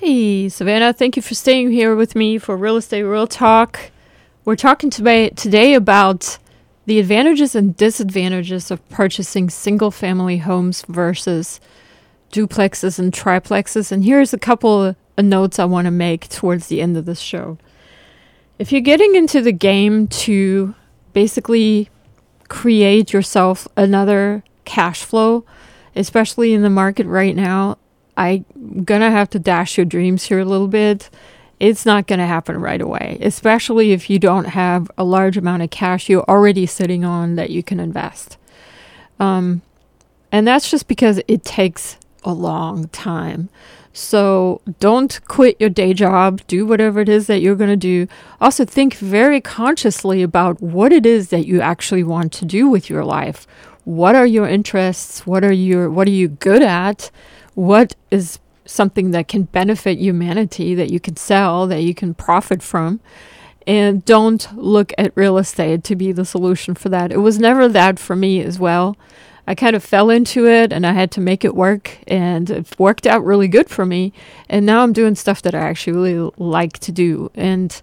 Hey, Savannah, thank you for staying here with me for Real Estate Real Talk. We're talking today about the advantages and disadvantages of purchasing single-family homes versus duplexes and triplexes. And here's a couple of notes I want to make towards the end of this show. If you're getting into the game to basically create yourself another cash flow, especially in the market right now, I'm going to have to dash your dreams here a little bit. It's not going to happen right away, especially if you don't have a large amount of cash you're already sitting on that you can invest. And that's just because it takes a long time. So don't quit your day job. Do whatever it is that you're going to do. Also think very consciously about what it is that you actually want to do with your life. What are your interests? What are you good at? What is something that can benefit humanity, that you can sell, that you can profit from? And don't look at real estate to be the solution for that. It was never that for me as well. I kind of fell into it and I had to make it work, and it worked out really good for me. And now I'm doing stuff that I actually really like to do. And,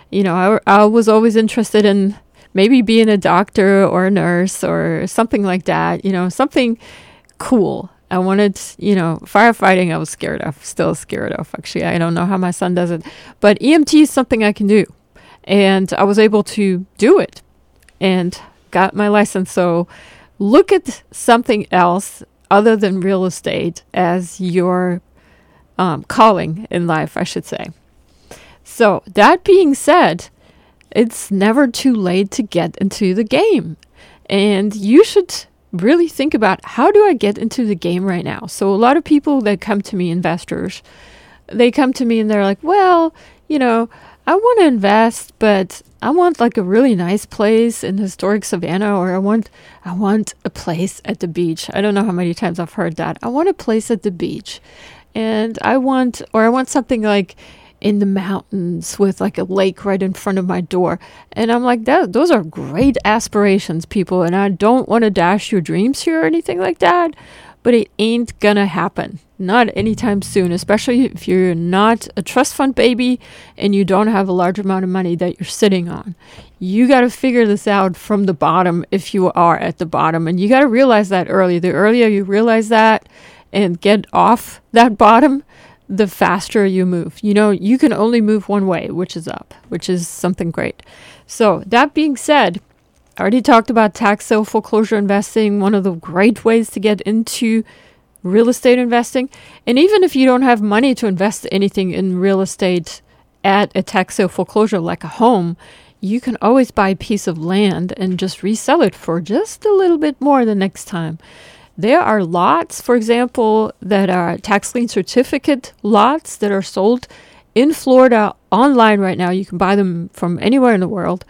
I was always interested in maybe being a doctor or a nurse or something like that, something cool. I wanted, firefighting I was scared of, still scared of, actually. I don't know how my son does it. But EMT is something I can do. And I was able to do it and got my license. So look at something else other than real estate as your calling in life, I should say. So that being said, it's never too late to get into the game. And you should really think about, how do I get into the game right now? So a lot of people that come to me, investors, they come to me and they're like, well, I want to invest, but I want like a really nice place in historic Savannah, or I want a place at the beach. I don't know how many times I've heard that. I want a place at the beach, and I want something like in the mountains with like a lake right in front of my door. And I'm like, those are great aspirations, people. And I don't want to dash your dreams here or anything like that, but it ain't gonna happen. Not anytime soon, especially if you're not a trust fund baby and you don't have a large amount of money that you're sitting on. You got to figure this out from the bottom if you are at the bottom. And you got to realize that early. The earlier you realize that and get off that bottom, the faster you move. You can only move one way, which is up, which is something great. So that being said, I already talked about tax sale foreclosure investing, one of the great ways to get into real estate investing. And even if you don't have money to invest anything in real estate at a tax sale foreclosure like a home, you can always buy a piece of land and just resell it for just a little bit more the next time. There are lots, for example, that are tax lien certificate lots that are sold in Florida online right now. You can buy them from anywhere in the world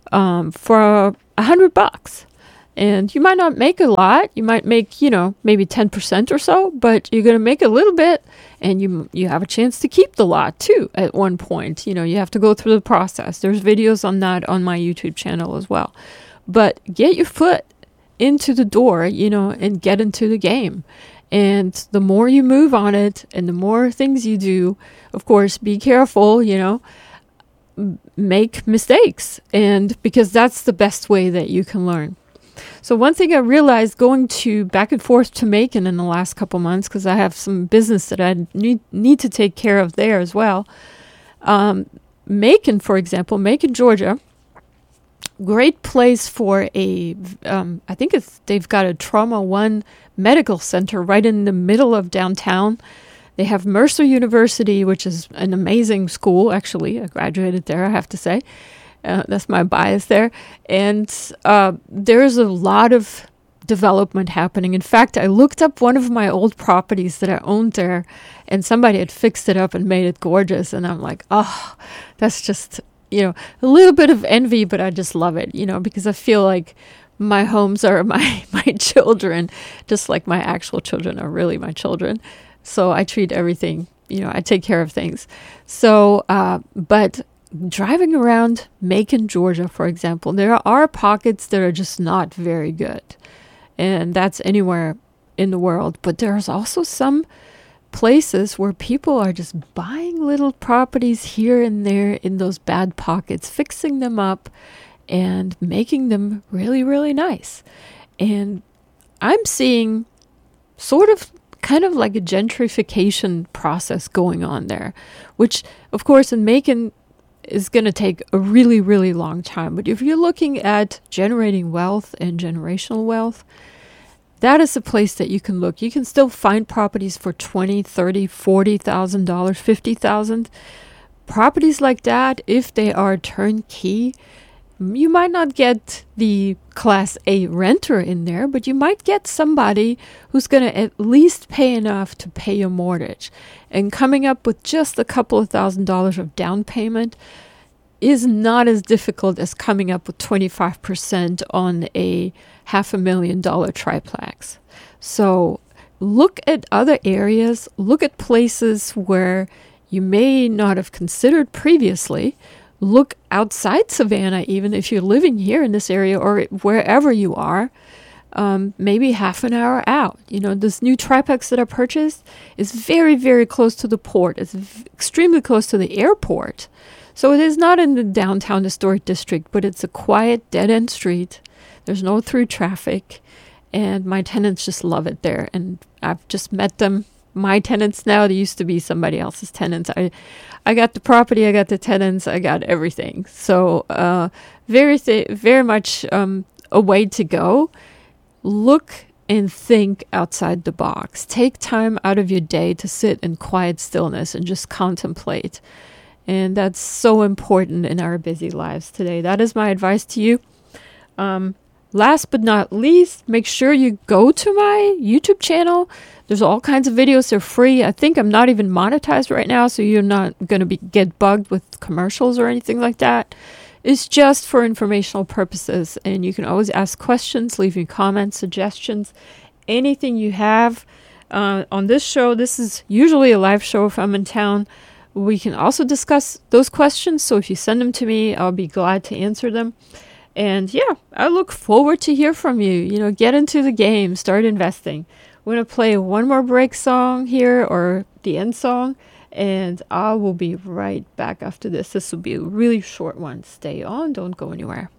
for $100. And you might not make a lot. You might make, maybe 10% or so, but you're going to make a little bit, and you have a chance to keep the lot too at one point. You have to go through the process. There's videos on that on my YouTube channel as well. But get your foot into the door, and get into the game. And the more you move on it and the more things you do, of course, be careful, make mistakes, and because that's the best way that you can learn. So one thing I realized going back and forth to Macon in the last couple months, because I have some business that I need to take care of there as well. Macon, for example, Macon, Georgia, great place for I think they've got a Trauma One medical center right in the middle of downtown. They have Mercer University, which is an amazing school, actually. I graduated there, I have to say. That's my bias there. And there's a lot of development happening. In fact, I looked up one of my old properties that I owned there, and somebody had fixed it up and made it gorgeous. And I'm like, oh, that's just, a little bit of envy, but I just love it, because I feel like my homes are my children, just like my actual children are really my children. So I treat everything, I take care of things. So, but driving around Macon, Georgia, for example, there are pockets that are just not very good. And that's anywhere in the world. But there's also some places where people are just buying little properties here and there in those bad pockets, fixing them up and making them really, really nice. And I'm seeing sort of kind of like a gentrification process going on there, which of course in Macon is going to take a really, really long time. But if you're looking at generating wealth and generational wealth, that is a place that you can look. You can still find properties for $20,000, $30,000, $40,000, $50,000. Properties like that, if they are turnkey, you might not get the Class A renter in there, but you might get somebody who's going to at least pay enough to pay your mortgage. And coming up with just a couple of $1,000s of down payment is not as difficult as coming up with 25% on a $500,000 triplex. So look at other areas, look at places where you may not have considered previously. Look outside Savannah, even if you're living here in this area or wherever you are, maybe half an hour out. You know, this new triplex that I purchased is very, very close to the port. It's extremely close to the airport. So it is not in the downtown historic district, but it's a quiet, dead-end street. There's no through traffic, and my tenants just love it there. And I've just met them. My tenants now, they used to be somebody else's tenants. I got the property, I got the tenants, I got everything. So very much a way to go. Look and think outside the box. Take time out of your day to sit in quiet stillness and just contemplate. And that's so important in our busy lives today. That is my advice to you. Last but not least, make sure you go to my YouTube channel. There's all kinds of videos. They're free. I think I'm not even monetized right now, so you're not going to get bugged with commercials or anything like that. It's just for informational purposes, and you can always ask questions, leave me comments, suggestions, anything you have. On this show, this is usually a live show if I'm in town. We can also discuss those questions, so if you send them to me, I'll be glad to answer them. And yeah, I look forward to hear from you. You know, get into the game, start investing. We're going to play one more break song here, or the end song, and I will be right back after this. This will be a really short one. Stay on, don't go anywhere.